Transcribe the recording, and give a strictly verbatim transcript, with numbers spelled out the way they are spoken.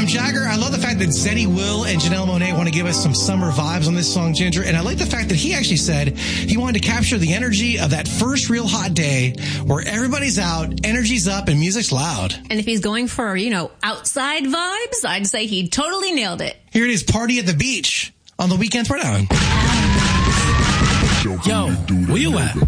Jagger, I love the fact that Zeddy Will and Janelle Monáe want to give us some summer vibes on this song, Ginger. And I like the fact that he actually said he wanted to capture the energy of that first real hot day where everybody's out, energy's up, and music's loud. And if he's going for, you know, outside vibes, I'd say he totally nailed it. Here it is, Party at the Beach on the Weekend Throwdown. Yo, where you at?